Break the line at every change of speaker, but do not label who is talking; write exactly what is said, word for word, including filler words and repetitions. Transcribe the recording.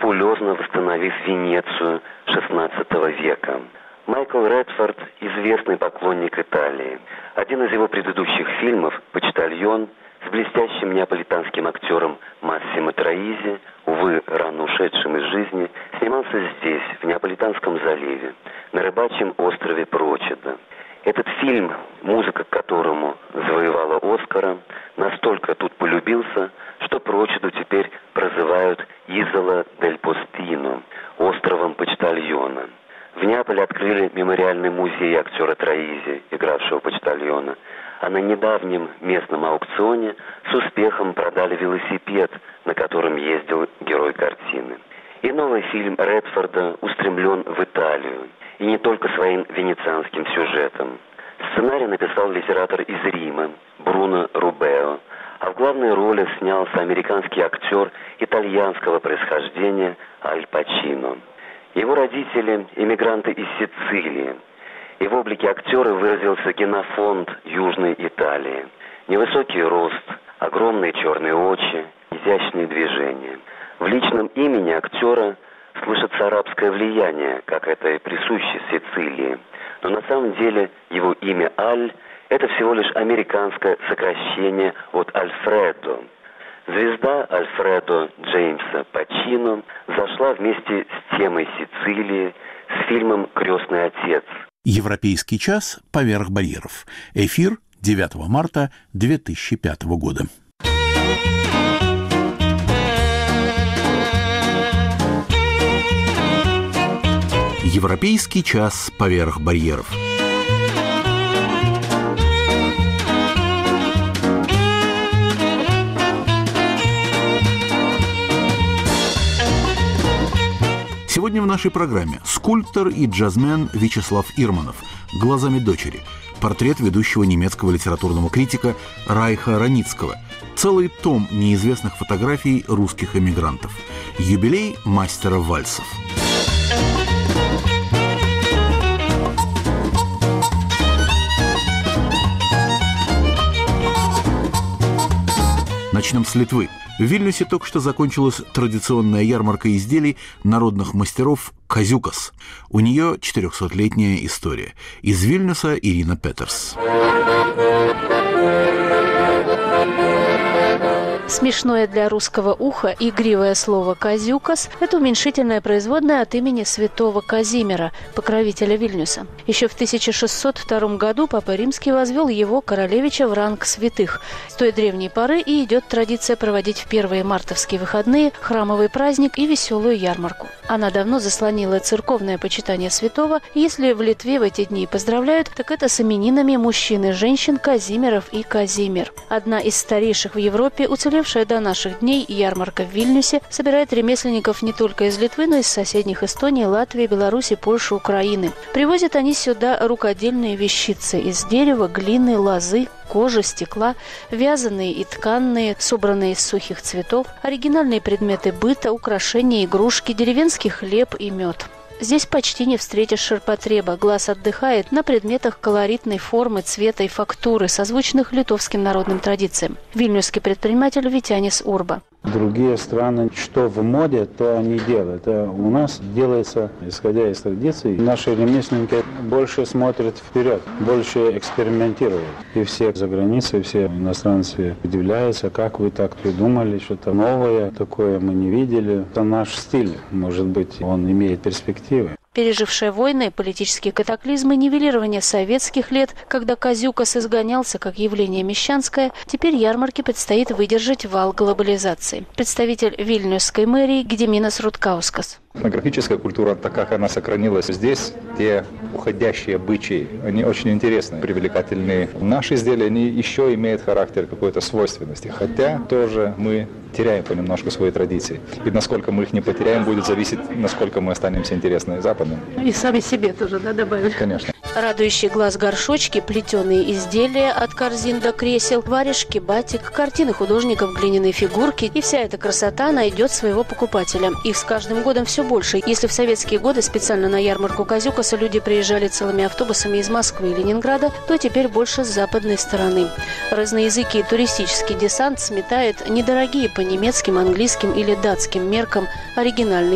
скрупулезно восстановив Венецию шестнадцатого века. Майкл Редфорд – известный поклонник Италии. Один из его предыдущих фильмов «Почтальон» с блестящим неаполитанским актером Массимо Троизи, увы, рано ушедшим из жизни, снимался здесь, в Неаполитанском заливе, на рыбачьем острове Прочеда. Этот фильм, музыка к которому завоевала Оскара, настолько тут полюбился, что Прочеду теперь прозывают «Изола дель Постино» – островом почтальона. В Неаполе открыли мемориальный музей актера Троизи, игравшего почтальона, а на недавнем местном аукционе с успехом продали велосипед, на котором ездил герой картины. И новый фильм Редфорда устремлен в Италию, и не только своим венецианским сюжетом. Сценарий написал литератор из Рима Бруно Рубео, а в главной роли снялся американский актер итальянского происхождения Аль Пачино. Его родители – эмигранты из Сицилии, и в облике актера выразился генофонд Южной Италии. Невысокий рост, огромные черные очи, изящные движения. В личном имени актера слышится арабское влияние, как это и присуще Сицилии. Но на самом деле его имя Аль – это всего лишь американское сокращение от Альфредо. Звезда Альфредо Джеймса Пачино зашла вместе с темой Сицилии с фильмом «Крестный отец».
Европейский час поверх барьеров. Эфир девятого марта две тысячи пятого года. Европейский час поверх барьеров. Сегодня в нашей программе скульптор и джазмен Вячеслав Ирманов «Глазами дочери», портрет ведущего немецкого литературного критика Райха Раницкого, целый том неизвестных фотографий русских эмигрантов, юбилей мастера вальсов. Начнем с Литвы. В Вильнюсе только что закончилась традиционная ярмарка изделий народных мастеров «Казюкас». У нее четырехсотлетняя история. Из Вильнюса Ирина Петерс.
Смешное для русского уха игривое слово «казюкас» – это уменьшительное производное от имени святого Казимира, покровителя Вильнюса. Еще в тысяча шестьсот втором году Папа Римский возвел его, королевича, в ранг святых. С той древней поры и идет традиция проводить в первые мартовские выходные храмовый праздник и веселую ярмарку. Она давно заслонила церковное почитание святого, и если в Литве в эти дни поздравляют, так это с именинами мужчин и женщин Казимиров и Казимир. Одна из старейших в Европе, уцелевшая до наших дней ярмарка в Вильнюсе, собирает ремесленников не только из Литвы, но и из соседних Эстонии, Латвии, Беларуси, Польши, Украины. Привозят они сюда рукодельные вещицы из дерева, глины, лозы, кожи, стекла, вязаные и тканные, собранные из сухих цветов, оригинальные предметы быта, украшения, игрушки, деревенский хлеб и мед. Здесь почти не встретишь ширпотреба, глаз отдыхает на предметах колоритной формы, цвета и фактуры, созвучных литовским народным традициям. Вильнюсский предприниматель Витянис Урба.
Другие страны, что в моде, то они делают. А у нас делается, исходя из традиций. Наши ремесленники больше смотрят вперед, больше экспериментируют. И все за границей, все иностранцы удивляются, как вы так придумали, что-то новое, такое мы не видели. Это наш стиль, может быть, он имеет перспективы.
Пережившая войны, политические катаклизмы, нивелирование советских лет, когда казюкас изгонялся как явление мещанское, теперь ярмарке предстоит выдержать вал глобализации. Представитель Вильнюсской мэрии Гедиминас Руткаускас.
Этнографическая культура, так как она сохранилась здесь, те уходящие обычаи, они очень интересны, привлекательны. Наши изделия, они еще имеют характер какой-то свойственности, хотя тоже мы теряем понемножку свои традиции. И насколько мы их не потеряем, будет зависеть, насколько мы останемся интересны западным.
И сами себе тоже, да, добавили?
Конечно.
Радующий глаз горшочки, плетеные изделия от корзин до кресел, варежки, батик, картины художников, глиняные фигурки. И вся эта красота найдет своего покупателя. Их с каждым годом все больше. Если в советские годы специально на ярмарку казюкаса люди приезжали целыми автобусами из Москвы и Ленинграда, то теперь больше с западной стороны. Разноязыкий туристический десант сметает недорогие по немецким, английским или датским меркам оригинальные